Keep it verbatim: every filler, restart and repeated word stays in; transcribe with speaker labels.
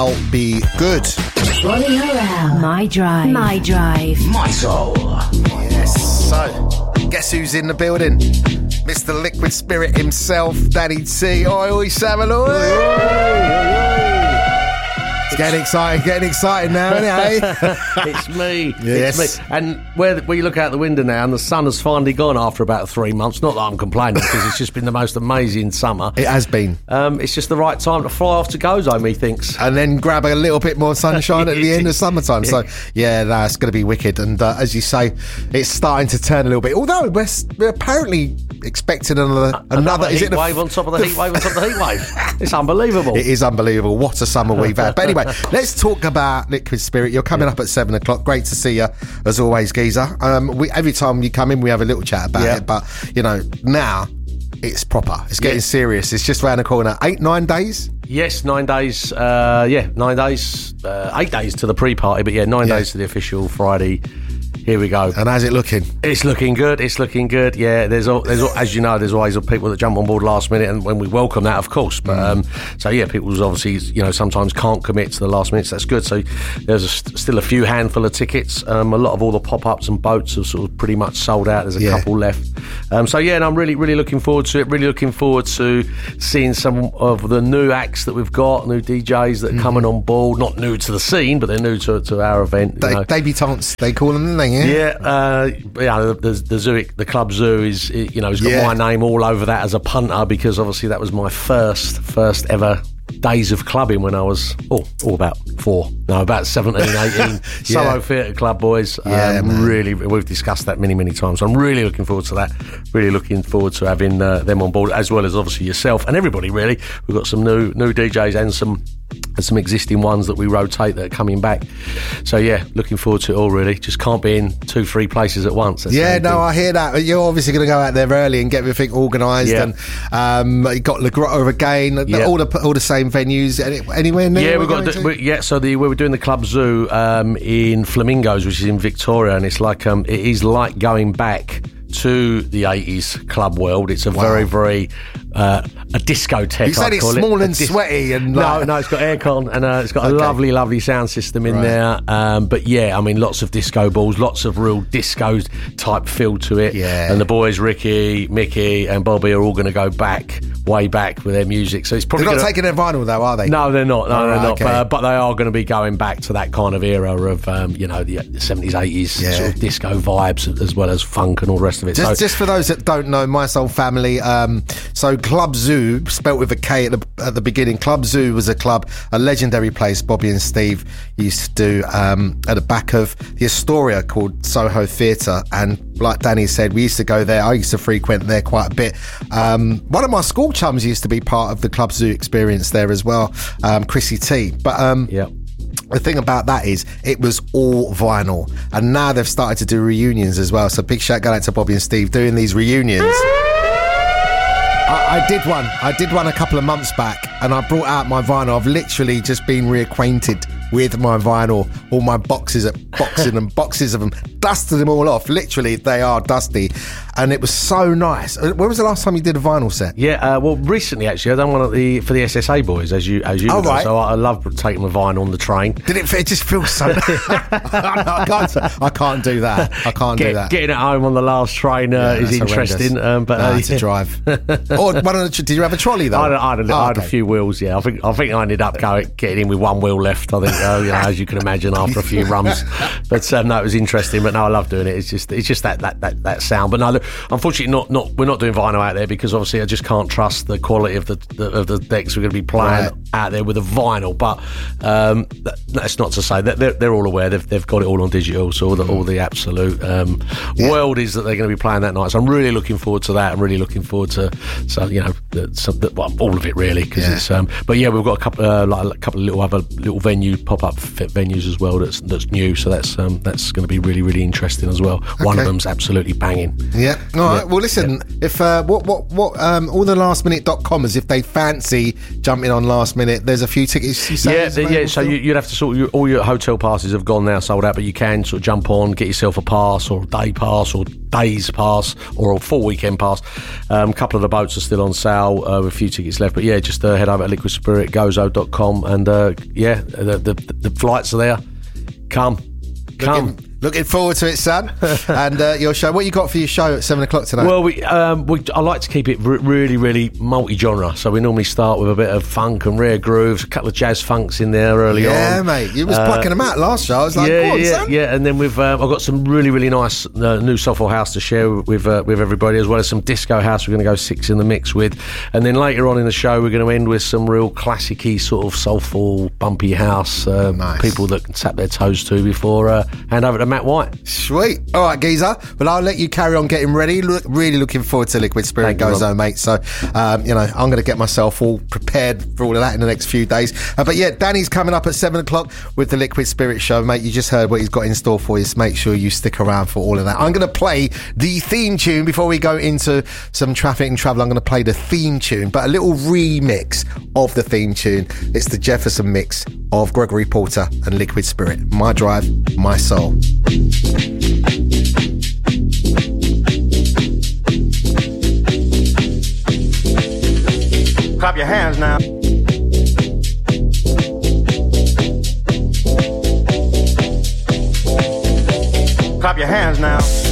Speaker 1: I'll Be Good.
Speaker 2: Rolling around. My Drive. My Drive.
Speaker 3: My Soul.
Speaker 1: Yes. So, guess who's in the building? Mister Liquid Spirit himself, Danny T. Oi, Samuel. It's getting exciting, getting exciting now, isn't it, eh?
Speaker 4: It's me.
Speaker 1: Yes.
Speaker 4: It's me. And where, where you look out the window now and the sun has finally gone after about three months. Not that I'm complaining because it's just been the most amazing summer.
Speaker 1: It has been.
Speaker 4: Um, it's just the right time to fly off to Gozo, methinks.
Speaker 1: And then grab a little bit more sunshine at the end of summertime. So, yeah, that's going to be wicked. And uh, as you say, it's starting to turn a little bit. Although we're, we're apparently expecting another...
Speaker 4: Another,
Speaker 1: another
Speaker 4: heat
Speaker 1: is it the,
Speaker 4: wave on top of the, the heat wave on top of the heat wave. It's unbelievable.
Speaker 1: It is unbelievable. What a summer we've had. But anyway, let's talk about Liquid Spirit. You're coming yeah. up at seven o'clock. Great to see you, as always, Geezer. Um, we, every time you come in, we have a little chat about
Speaker 4: yeah.
Speaker 1: it. But, you know, now it's proper. It's getting yeah. serious. It's just around the corner. Eight, nine days?
Speaker 4: Yes, nine days. Uh, yeah, nine days. Uh, eight days to the pre-party, but yeah, nine yeah. days to the official Friday. Here we go.
Speaker 1: And how's it looking?
Speaker 4: It's looking good. It's looking good. Yeah, there's, all, there's all, as you know, there's always people that jump on board last minute, and when we welcome that, of course. But um, so yeah, people obviously, you know, sometimes can't commit to the last minute. So that's good. So there's a, still a few handful of tickets. Um, a lot of all the pop-ups and boats have sort of pretty much sold out. There's a yeah. couple left. Um, so yeah, and I'm really, really looking forward to it. Really looking forward to seeing some of the new acts that we've got, new D Js that are mm. coming on board. Not new to the scene, but they're new to, to our event.
Speaker 1: They, debutantes, they call them, don't they? Yeah.
Speaker 4: Yeah. Uh, yeah, the, the, the zoo, the Club Zoo is, you know, it's got yeah. my name all over that as a punter because obviously that was my first, first ever days of clubbing when I was, oh, oh about four, no, about seventeen, eighteen. yeah. Solo Theatre Club boys.
Speaker 1: Yeah,
Speaker 4: um, really, we've discussed that many, many times. So I'm really looking forward to that. Really looking forward to having uh, them on board, as well as obviously yourself and everybody. Really, we've got some new new D Js and some. And some existing ones that we rotate that are coming back. So yeah, looking forward to it all really. Just can't be in two, three places at once. That's
Speaker 1: yeah, no, I hear that. You're obviously going to go out there early and get everything organised.
Speaker 4: Yeah.
Speaker 1: And um, you got La Grotto again,
Speaker 4: yeah.
Speaker 1: all the all the same venues. Any, anywhere near?
Speaker 4: Yeah, we've got. The, we, yeah, so the we were doing the Club Zoo um, in Flamingos, which is in Victoria, and it's like um, it is like going back to the eighties club world. It's a wow. very, very uh, a discotheque.
Speaker 1: You said it's small it. and dis- sweaty, and like...
Speaker 4: no, no, it's got aircon and uh, it's got a okay. lovely, lovely sound system in right. there. Um, but yeah, I mean, lots of disco balls, lots of real disco type feel to it.
Speaker 1: Yeah,
Speaker 4: and the boys, Ricky, Mickey, and Bobby, are all going to go back, way back with their music. So it's probably
Speaker 1: they're not
Speaker 4: gonna...
Speaker 1: taking their vinyl though, are they?
Speaker 4: No, they're not. No,
Speaker 1: oh,
Speaker 4: they're
Speaker 1: right,
Speaker 4: not.
Speaker 1: okay.
Speaker 4: But, uh, but they are going to be going back to that kind of era of um, you know the seventies, eighties
Speaker 1: yeah.
Speaker 4: sort of disco vibes, as well as funk and all the rest of it.
Speaker 1: Just,
Speaker 4: so,
Speaker 1: just for those that don't know, My Soul Family. Um, so Club Zoo, spelt with a K at the, at the beginning. Club Zoo was a club, a legendary place Bobby and Steve used to do um, at the back of the Astoria called Soho Theatre. And like Danny said, we used to go there. I used to frequent there quite a bit. Um, one of my school chums used to be part of the Club Zoo experience there as well, um, Chrissy T. But um,
Speaker 4: yeah.
Speaker 1: the thing about that is it was all vinyl, and now they've started to do reunions as well. So big shout out to Bobby and Steve doing these reunions. I, I did one. I did one a couple of months back, and I brought out my vinyl. I've literally just been reacquainted with my vinyl, all my boxes, of boxes and boxes of them, dusted them all off. Literally, they are dusty, and it was so nice. When was the last time you did a vinyl set?
Speaker 4: Yeah, uh, well, recently actually, I done one of the for the S S A boys, as you as you.
Speaker 1: Oh,
Speaker 4: know.
Speaker 1: right.
Speaker 4: So I, I love taking my vinyl on the train.
Speaker 1: Did it? It just feels so. I can't. I can't do that. I can't
Speaker 4: Get,
Speaker 1: do that.
Speaker 4: Getting it home on the last train uh,
Speaker 1: yeah,
Speaker 4: is interesting, um, but
Speaker 1: no,
Speaker 4: uh,
Speaker 1: to drive. Or one of the, did you have a trolley though?
Speaker 4: I had, I had, a,
Speaker 1: oh,
Speaker 4: I had
Speaker 1: okay.
Speaker 4: a few wheels. Yeah, I think I think I ended up going getting in with one wheel left. I think, uh, you know, as you can imagine, after a few rums. But um, no, it was interesting. But no, I love doing it. It's just it's just that that that, that sound. But no, look, unfortunately, not not we're not doing vinyl out there because obviously I just can't trust the quality of the, the of the decks we're going to be playing
Speaker 1: right.
Speaker 4: out there with a vinyl. But um, that, that's not to say that they're, they're all aware. They've they've got it all on digital, so all the, all the absolute um, yeah. world is that they're going to be playing that night. So I'm really looking forward to that. I'm really looking forward to so you know the, some, the, well, all of it really because
Speaker 1: yeah.
Speaker 4: it's. Um, but yeah, we've got a couple uh, like a couple of little other little venue pop up venues as well. That's that's new. So that's um, that's going to be really really interesting as well. Okay. One of them's absolutely banging.
Speaker 1: Yeah. All right.
Speaker 4: Yeah.
Speaker 1: Well, listen. Yeah. If uh, what what what um, all the last minute dot comers, if they fancy jumping on last minute, there's a few tickets. You say
Speaker 4: yeah, the, yeah. So you, you'd have to sort of, your, all your hotel passes have gone now, sold out, but you can sort of jump on, get yourself a pass or a day pass or days pass or a full weekend pass. Um, a couple of the boats are still on sale uh, with a few tickets left, but yeah, just uh, head over to liquid spirit gozo dot com and uh, yeah, the, the the flights are there. Come, come.
Speaker 1: Looking, looking forward to it, son. And uh, your show. What you got for your show at seven o'clock tonight?
Speaker 4: Well, we, um, we I like to keep it re- really, really multi-genre. So we normally start with a bit of funk and rare grooves, a couple of jazz funks in there early
Speaker 1: yeah,
Speaker 4: on.
Speaker 1: Yeah, mate. You was uh, plucking them out last show. I was like,
Speaker 4: yeah,
Speaker 1: go on,
Speaker 4: yeah,
Speaker 1: son.
Speaker 4: yeah. And then we've uh, I've got some really, really nice uh, new soulful house to share with uh, with everybody, as well as some disco house. We're going to go six in the mix with, and then later on in the show, we're going to end with some real classic-y sort of soulful, bumpy house. Uh,
Speaker 1: nice.
Speaker 4: People that can tap their toes to before uh, hand over to Matt White.
Speaker 1: Sweet. All right, Geezer. Well, I'll let you carry on getting ready. Look, really looking forward to Liquid Spirit Gozo, mate. So, um, you know, I'm going to get myself all prepared for all of that in the next few days. Uh, but yeah, Danny's coming up at seven o'clock with the Liquid Spirit show, mate. You just heard what he's got in store for you. So make sure you stick around for all of that. I'm going to play the theme tune before we go into some traffic and travel. I'm going to play the theme tune, but a little remix of the theme tune. It's the Jefferson mix of Gregory Porter and Liquid Spirit. My drive, my soul.
Speaker 3: Clap your hands now. Clap your hands now.